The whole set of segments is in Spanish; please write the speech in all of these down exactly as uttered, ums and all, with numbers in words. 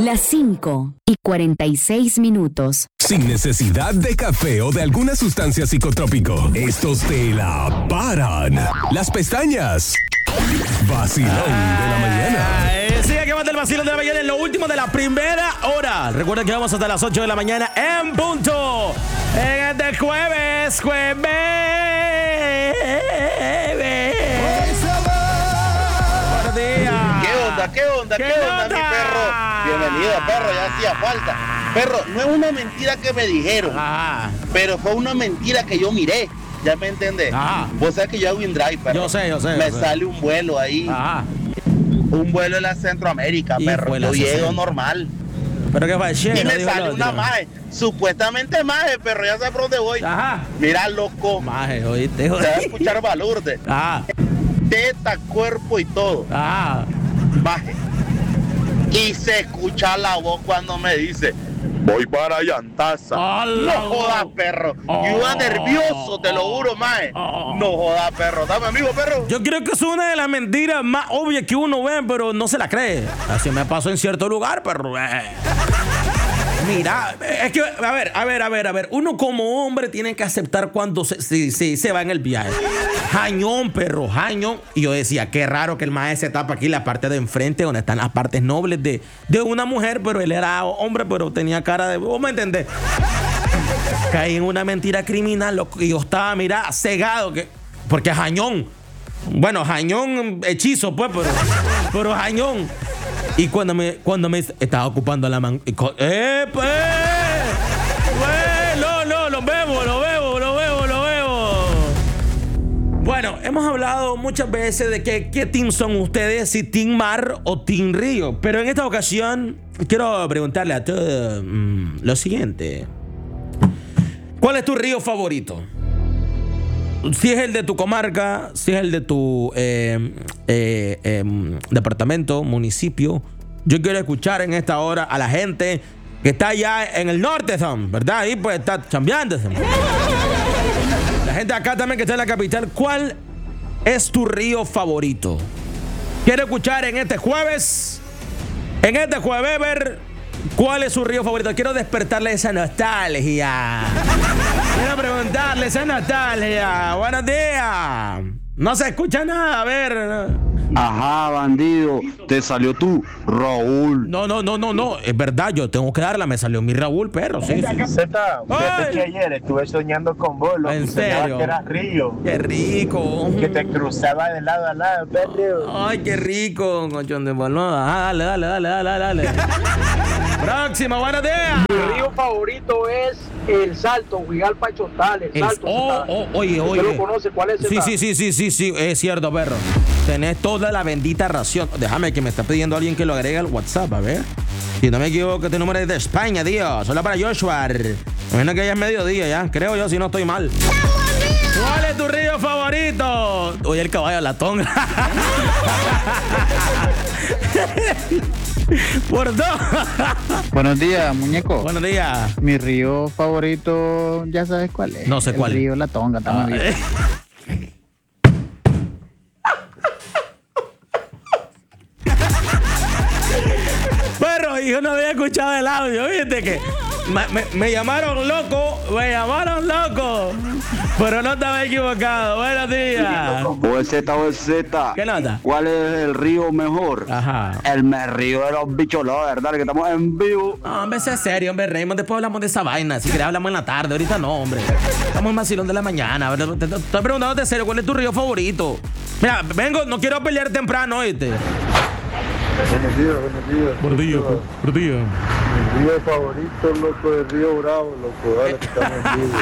Las cinco y cuarenta y seis minutos. Sin necesidad de café o de alguna sustancia psicotrópico, estos te la paran. Las pestañas. Vacilón de la mañana. Sí, aquí va el vacilón de la mañana en lo último de la primera hora. Recuerden que vamos hasta las ocho de la mañana en punto. En este jueves, jueves. Buenos días. ¿Qué onda? ¿Qué onda? ¿Qué, ¿Qué onda, onda, mi perro? Bienvenido, perro, ya hacía falta. Perro, no es una mentira que me dijeron, Ajá. pero fue una mentira que yo miré. ¿Ya me entendés? Ajá. Vos sabés que yo hago InDrive, perro. Yo sé, yo sé. Me yo sale sé. un vuelo ahí. Ajá. Un vuelo en la Centroamérica, y perro. Yo llego normal. Pero qué fue, y me sale una maje. Supuestamente maje, perro. Ya sé por dónde voy. Ajá. Mira, loco. Maje, oíste. Se va a escuchar balurde. Ajá. Teta, cuerpo y todo. Ajá. Maje. Y se escucha la voz cuando me dice: voy para Llantaza. No jodas, perro. Oh. Yo iba nervioso, te lo juro, mae. Oh. No jodas, perro. Dame, amigo, perro. Yo creo que es una de las mentiras más obvias que uno ve, pero no se la cree. Así me pasó en cierto lugar, perro. Mira, es que, a ver, a ver, a ver, a ver. Uno como hombre tiene que aceptar cuando se, se, se, se va en el viaje. Jañón, perro, jañón. Y yo decía, qué raro que el maestro se tapa aquí la parte de enfrente, donde están las partes nobles de, de una mujer, pero él era hombre, pero tenía cara de... ¿Vos me entendés? Caí en una mentira criminal, loco, y yo estaba, mira, cegado, que, porque jañón. Bueno, jañón, hechizo, pues, pero, pero jañón. Y cuando me, cuando me estaba ocupando la mano. ¡Eh, pues! ¡Eh! No, no, lo vemos, lo vemos, lo vemos, lo vemos. Bueno, hemos hablado muchas veces de que, qué team son ustedes, si Team Mar o Team Río. Pero en esta ocasión quiero preguntarle a todos mmm, lo siguiente. ¿Cuál es tu río favorito? Si es el de tu comarca, si es el de tu eh, eh, eh, departamento, municipio. Yo quiero escuchar en esta hora a la gente que está allá en el norte, son, ¿verdad? Ahí pues está chambeando. Son. La gente acá también que está en la capital. ¿Cuál es tu río favorito? Quiero escuchar en este jueves, en este jueves, ver cuál es su río favorito. Quiero despertarle esa nostalgia. Quiero preguntarle esa nostalgia. Buenos días. No se escucha nada, a ver. Ajá, bandido. Te salió tú, Raúl. No, no, no, no, no. Es verdad, yo tengo que darla. Me salió mi Raúl, perro. Sí, sí. Zeta, fíjate que ayer estuve soñando con vos. Lo ¿En serio? Que era Río. Qué rico. Que te cruzaba de lado a lado, perro. Ay, qué rico, cochón de boludo. Ah, dale, dale, dale, dale, dale. Próximo, buenos días. Mi río favorito es El Salto, Huigalpa y Chotales. El Salto. Oh, oh, oye, oye. ¿Usted lo conoce? ¿Cuál es? Sí, sí, sí, sí, sí, sí, es cierto, perro. Tenés toda la bendita ración. Déjame que me está pidiendo alguien que lo agregue al WhatsApp, a ver. Si no me equivoco, este número es de España, Dios. Hola para Joshua. Bueno, que ya es mediodía, ya. Creo yo, si no estoy mal. ¿Cuál es tu río favorito? Oye, el caballo latón. Por dos. Buenos días, muñeco. Buenos días. Mi río favorito, ya sabes cuál es. No sé el cuál. El río La Tonga, está bien. Perro, yo no había escuchado el audio, ¿viste? Que me, me, me llamaron loco, me llamaron loco, pero no estaba equivocado. Buenos días. O Z o Z. ¿Qué nota? ¿Cuál es el río mejor? Ajá. El me río de los bicholos, ¿verdad? Que estamos en vivo. No, hombre, sea serio, hombre, Raymond. Después hablamos de esa vaina. Si querés hablamos en la tarde, ahorita no, hombre. Estamos en vacilón de la mañana. Te, te, te estoy preguntando de serio, ¿cuál es tu río favorito? Mira, vengo, no quiero pelear temprano, ¿oíste? Buenos días, buenos días. Buenos días, buenos días. Mi río favorito, loco, es Río Bravo, loco. Ahora que estamos en vivo.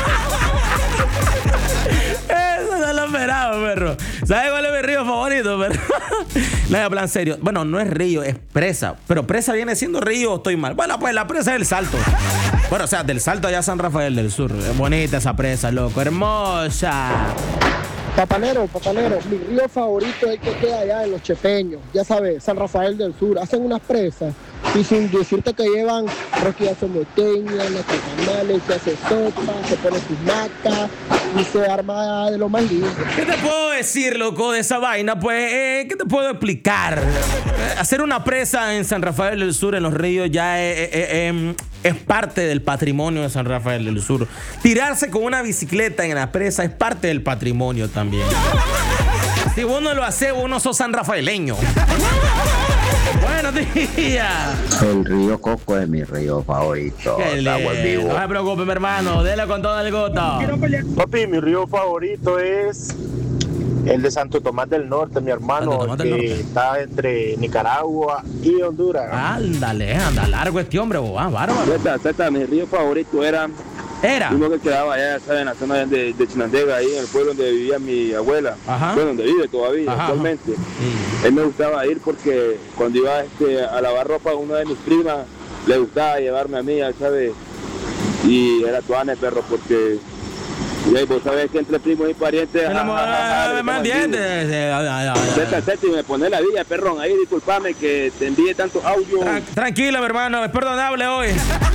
Eso no lo esperaba, perro. ¿Sabes cuál es mi río favorito, perro? No, en plan serio. Bueno, no es río, es presa. Pero presa viene siendo río o estoy mal. Bueno, pues la presa es el Salto. Bueno, o sea, del Salto allá a San Rafael del Sur. Es bonita esa presa, loco. Hermosa. Papalero, papalero, mi río favorito es el que queda allá en Los Chepeños, ya sabes, San Rafael del Sur. Hacen unas presas Y sin decirte que llevan rosquillas somoteñas, las tamales, se hace sopa, se pone sus macas y se arma de lo más lindo. ¿Qué te puedo decir, loco, de esa vaina? Pues, eh, ¿qué te puedo explicar? Eh, hacer una presa en San Rafael del Sur, en los ríos, ya es, es, es, es parte del patrimonio de San Rafael del Sur. Tirarse con una bicicleta en la presa es parte del patrimonio también. Si uno lo hace, uno sos sanrafaeleño. Buenos días. El río Coco es mi río favorito. Estamos en vivo. No se preocupe, mi hermano. Dele con todo el gusto. Papi, mi río favorito es el de Santo Tomás del Norte, mi hermano, que Norte. Está entre Nicaragua y Honduras. Ándale, anda largo este hombre, boba, bárbaro. Zeta, Zeta, mi río favorito era... Era. Uno que quedaba allá, ¿sabes? En la zona de, de Chinandega, ahí en el pueblo donde vivía mi abuela. Ajá. Bueno, donde vive todavía, ajá, actualmente. Sí. Él me gustaba ir porque cuando iba este, a lavar ropa a una de mis primas, le gustaba llevarme a mí, ¿sabes? Y era tuane, perro, porque... Y vos sabés que entre primos y parientes... ¿Me entiendes? Zeta, Zeta, y me pone la villa, perrón. Ahí, discúlpame que te envíe tanto audio. Tran- tranquilo, mi hermano, es perdonable hoy.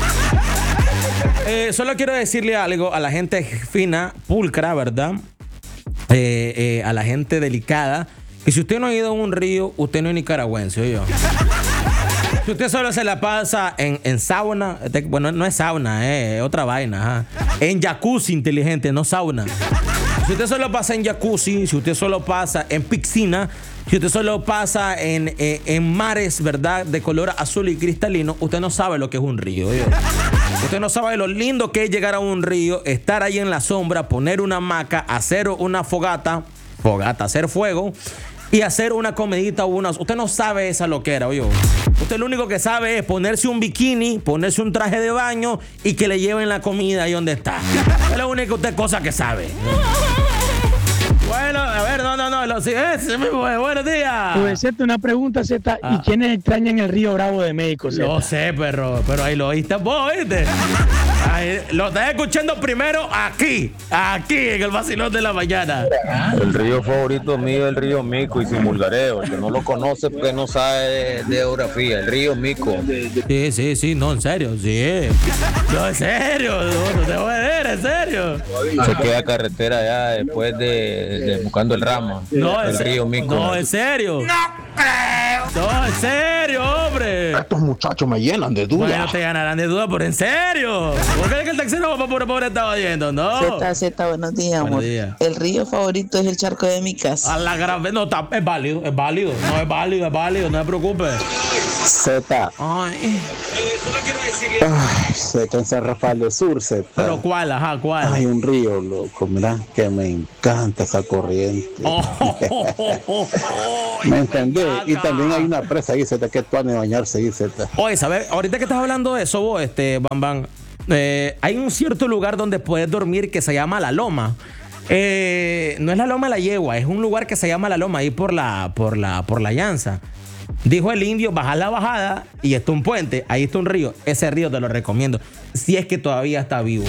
Eh, solo quiero decirle algo a la gente fina, pulcra, ¿verdad? Eh, eh, a la gente delicada, que si usted no ha ido a un río, usted no es nicaragüense, oye. Si usted solo se la pasa en, en sauna, bueno, no es sauna, es eh, otra vaina, ajá. En jacuzzi inteligente, no sauna. Si usted solo pasa en jacuzzi, si usted solo pasa en piscina, si usted solo pasa en, en, en mares, ¿verdad?, de color azul y cristalino, usted no sabe lo que es un río, oye. Usted no sabe lo lindo que es llegar a un río, estar ahí en la sombra, poner una hamaca, hacer una fogata, fogata, hacer fuego y hacer una comidita o unas. Usted no sabe esa loquera, oye. Usted lo único que sabe es ponerse un bikini, ponerse un traje de baño y que le lleven la comida ahí donde está. Es la única usted cosa que sabe. Bueno, a ver, no, no, no, lo, sí, ese mismo, buenos días. Pues, Zeta, una pregunta, Zeta, ah. ¿y quiénes extrañan el río Bravo de México, Zeta? No sé, perro, pero ahí lo oíste vos, ¿oíste? Ahí, lo estás escuchando primero aquí, aquí, en el vacilón de la mañana. El río favorito mío es el río Mico y sin vulgareo. El que no lo conoce porque no sabe de, de geografía, el río Mico. Sí, sí, sí, no, en serio, sí. No, en serio, no, no te voy a ver, en serio. Se queda carretera ya después de... De, buscando el ramo, no, el río Mico. No, en serio. No creo. No, en serio, hombre. Estos muchachos me llenan de dudas. Bueno, te ganarán de dudas, pero en serio. ¿Por qué es que el taxero va por pobre estaba yendo? No. Zeta, Zeta, buenos días, amor. Buenos días. El río favorito es el charco de mi casa. A la gran vez. No, está, es válido, es válido. No, es válido, es válido, no se preocupe. Zeta. Ay. Ay, Zeta en San Rafael del Sur, Zeta. ¿Pero cuál? Ajá, ¿cuál? Hay un río, loco, mirá, que me encanta esa corriente. Oh, oh, oh, oh, oh, ¿me entendés? Y también hay una presa ahí, Zeta, que tú has de bañarse ahí, Zeta. Oye, ¿sabes? Ahorita que estás hablando de eso, vos, este, Bam Bam, eh, hay un cierto lugar donde puedes dormir que se llama La Loma. Eh, no es La Loma de la Yegua, es un lugar que se llama La Loma, ahí por la, por la, por la Llanza. Dijo el indio, baja la bajada y está un puente, ahí está un río. Ese río te lo recomiendo, si es que todavía está vivo.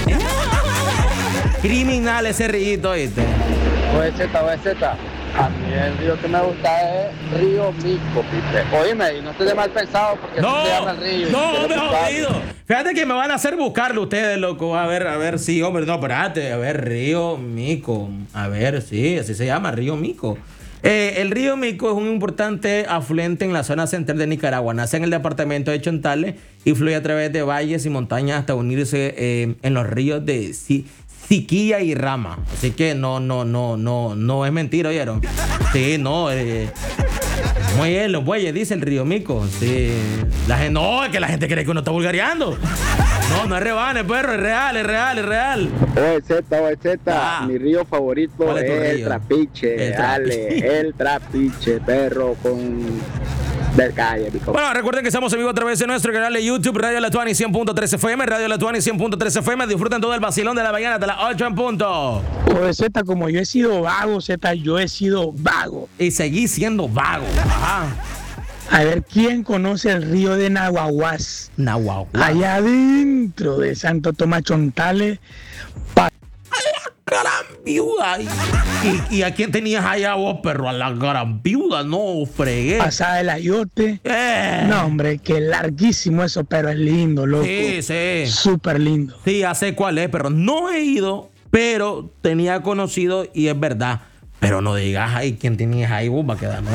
Criminal ese rillito, ¿viste? Oye, Zeta, oye, Zeta. A mí el río que me gusta es Río Mico, Pipe. Oíme, y no estoy de mal pensado porque no, se llama el río. No, me jodido. Fíjate que me van a hacer buscarlo ustedes, loco. A ver, a ver, sí, hombre, no, espérate. A ver, Río Mico. A ver, sí, así se llama, Río Mico. Eh, el río Mico es un importante afluente en la zona central de Nicaragua. Nace en el departamento de Chontales y fluye a través de valles y montañas hasta unirse eh, en los ríos de Si- Siquilla y Rama. Así que no, no, no, no, no es mentira, ¿oyeron? Sí, no. Eh, muy bien, los bueyes, dice el río Mico. Sí. La gente, no, es que la gente cree que uno está vulgareando. No, no es rebane, perro, es real, es real, es real. Oye, Zeta, oye, Zeta, ah. mi río favorito es, es el Trapiche, el dale, trapiche. el Trapiche, perro, con... del calle, pico. Bueno, recuerden que estamos en vivo a través de nuestro canal de YouTube, Radio La Tuani cien punto tres F M, Radio La Tuani cien punto tres F M. Disfruten todo el vacilón de la mañana hasta las ocho en punto. Oye, Zeta, como yo he sido vago, Zeta, yo he sido vago. Y seguí siendo vago. Ajá. A ver, ¿quién conoce el río de Nahuahuas? Nahuahuas. Allá adentro de Santo Tomás Chontales. Pa- ¡Caramba! viuda. Y, y, y a quién tenías allá vos, perro, a la gran viuda, no fregué. Pasada el ayote. Eh. No, hombre, que larguísimo eso, pero es lindo, loco. Sí, sí. Súper lindo. Sí, ya sé cuál es, pero no he ido, pero tenía conocido y es verdad. Pero no digas ahí quién tenías ahí, vos va a quedar, ¿no?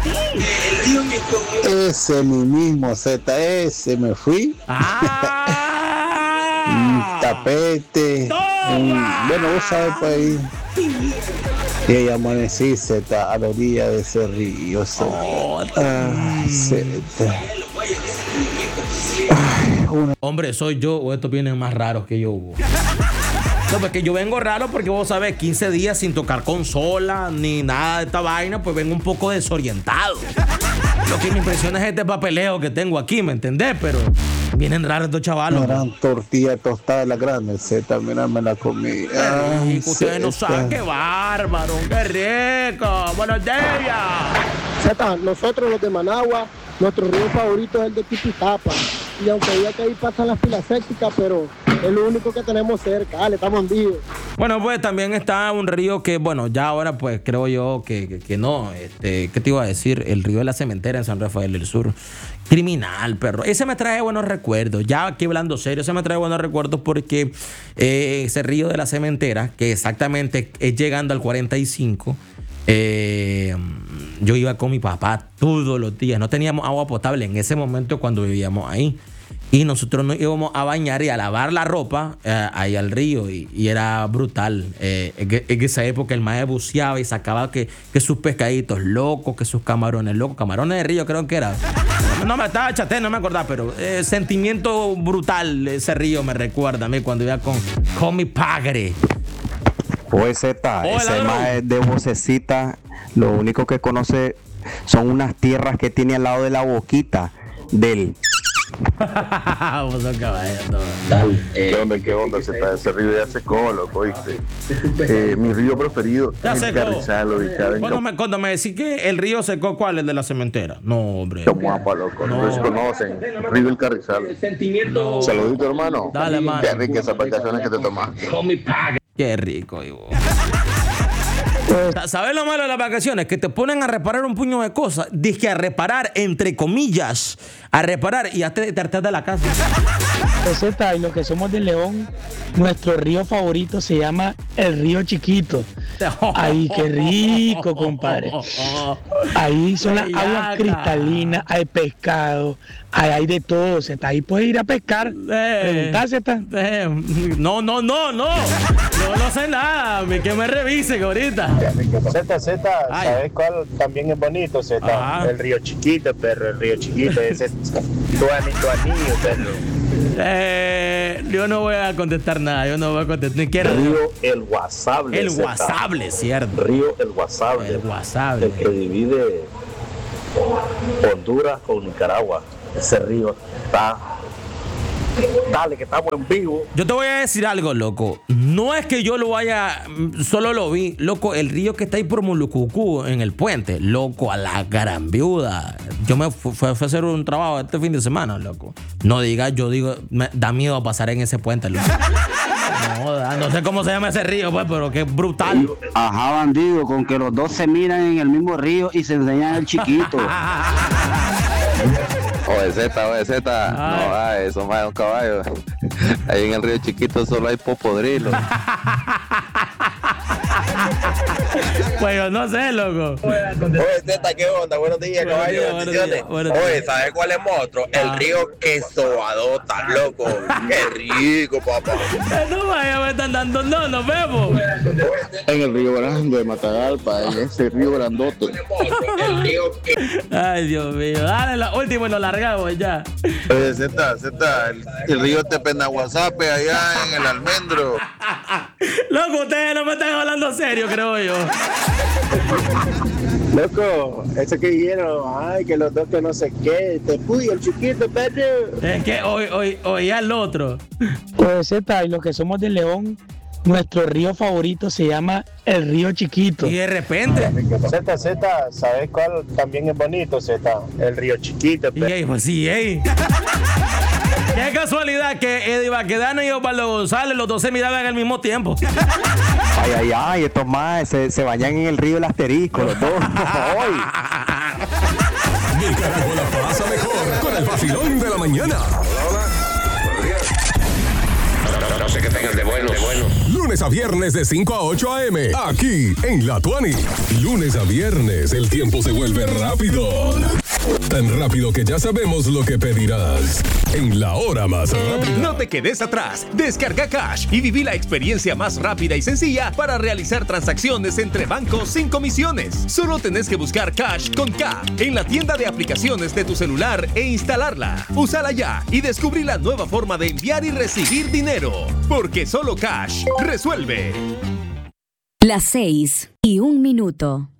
Ese mi mismo Z, ese me fui. Ah. Un tapete. Un, bueno, vos sabes por ahí. Y ahí amanecí Z a la orilla de ese río. Z. Oh, ah, Z. Ay, una... Hombre, ¿soy yo o estos vienen más raros que yo? No, porque yo vengo raro porque vos sabés, quince días sin tocar consola ni nada de esta vaina, pues vengo un poco desorientado. Lo que me impresiona es este papeleo que tengo aquí, ¿me entendés? Pero vienen raros estos chavalos. Una gran tortilla tostada de la grande, Z, mira, me la comí. Ay, ustedes no saben, qué bárbaro, qué rico. Buenos días. Z, nosotros los de Managua, nuestro río favorito es el de Tipitapa. Y aunque diga que ahí pasan las filas sépticas, pero es lo único que tenemos cerca, dale, estamos en vivo. Bueno, pues también está un río que, bueno, ya ahora pues creo yo que, que, que no. Este, ¿qué te iba a decir? El río de la Cementera en San Rafael del Sur. Criminal, perro. Ese me trae buenos recuerdos. Ya aquí hablando serio, ese me trae buenos recuerdos porque eh, ese río de la Cementera, que exactamente es llegando al cuarenta y cinco, eh, yo iba con mi papá todos los días. No teníamos agua potable en ese momento cuando vivíamos ahí. Y nosotros nos íbamos a bañar y a lavar la ropa eh, ahí al río. Y, y era brutal. Eh, en, en esa época el maestro buceaba y sacaba que, que sus pescaditos locos, que sus camarones locos. Camarones de río creo que era. No me estaba chate, no me acordaba, pero eh, sentimiento brutal ese río me recuerda a mí cuando iba con, con mi padre. Pues Z, ese mae de vocecita, lo único que conoce son unas tierras que tiene al lado de la boquita del... Vamos a caballo, ¿Qué onda? ¿Qué onda? Z, ese río ya secó, loco, ¿viste? Eh, mi río preferido ya es el secó. Carrizal, ubicado en Cuando me, cuando me decís que el río secó, ¿cuál? El de la Cementera. No, hombre. Qué guapa, loco. No se conocen. Río El Carrizal. No. Saludito, hermano. Dale, mano. Qué rica esas vacaciones que te tomaste. Qué rico, hijo. ¿Sabes lo malo de las vacaciones? Que te ponen a reparar un puño de cosas. Dice a reparar, entre comillas, a reparar y ya te hartas de la casa. Pues Z, y los que somos de León, nuestro río favorito se llama el Río Chiquito. Ay, qué rico, compadre. Ahí son las aguas cristalinas, hay pescado, hay, hay de todo, Z. Ahí puedes ir a pescar. Eh, ¿Preguntás, Z? Eh, no, no, no, no. No, no sé nada. Que me revisen ahorita. Z, Z, ¿sabes cuál también es bonito, Z? Ajá. El Río Chiquito, perro, el Río Chiquito. Ese es tu anillo, perro. Eh, yo no voy a contestar nada, yo no voy a contestar ni quiero. Río El Guasable. El Guasable, cierto. Río El Guasable. El Guasable. El que divide Honduras con Nicaragua. Ese río está... Dale, que estamos en vivo. Yo te voy a decir algo, loco. No es que yo lo vaya, solo lo vi, loco, el río que está ahí por Mulucucú, en el puente, loco, a la gran viuda. Yo me fui, fui a hacer un trabajo este fin de semana, loco. No digas, yo digo, me da miedo pasar en ese puente, loco. No, no sé cómo se llama ese río, pues, pero que es brutal. Ajá, bandido, con que los dos se miran en el mismo río y se enseñan el chiquito. Oye, Z, oye, Z. No, ay, eso más es un caballo. Ahí en el río Chiquito solo hay popodrilo. Pues yo no sé, loco. Oye, Zeta, ¿qué onda? Buenos días, caballo. Bendiciones. Oye, ¿sabes cuál es monstruo? El río Quesobadota, loco. Qué rico, papá. No vaya, me están dando, no, nos vemos. En el río Grande de Matagalpa, en ese río grandote. El río Ay, Dios mío. Dale, la última y nos largamos ya. Oye, Zeta, Zeta, el, el río Tepenaguazape allá en el Almendro. Loco, ustedes no me están hablando serio, creo yo. Loco, eso que dijeron, ay, que los dos que no sé qué, te fui el chiquito, perro. Es que hoy, hoy, hoy al otro. Pues Z, y los que somos de León, nuestro río favorito se llama el Río Chiquito. Y de repente. Z, Z, ¿sabes cuál también es bonito, Z? El Río Chiquito, perro. Y ahí, pues sí, ey. Qué casualidad que Eddie Baquedano y Osvaldo González, los dos se miraban al mismo tiempo. Ay, ay, ay, estos más se, se bañan en el río del asterisco, los dos. Hoy. Nicaragua la pasa mejor con el vacilón de la mañana. No sé qué tengan de bueno, de bueno. Lunes a viernes de cinco a ocho a eme, aquí en La Tuani. Lunes a viernes, el tiempo se vuelve rápido. Tan rápido que ya sabemos lo que pedirás en la hora más rápida. No te quedes atrás. Descarga Cash y viví la experiencia más rápida y sencilla para realizar transacciones entre bancos sin comisiones. Solo tenés que buscar Cash con K en la tienda de aplicaciones de tu celular e instalarla. Úsala ya y descubrí la nueva forma de enviar y recibir dinero. Porque solo Cash resuelve. Las seis y un minuto.